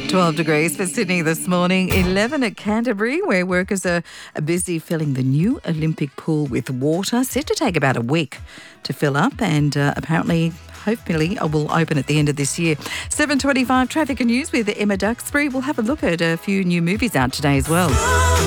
12 degrees for Sydney this morning, 11 at Canterbury, where workers are busy filling the new Olympic pool with water, set to take about a week to fill up and hopefully will open at the end of this year. 7:25 traffic and news with Emma Duxbury. We'll have a look at a few new movies out today as well.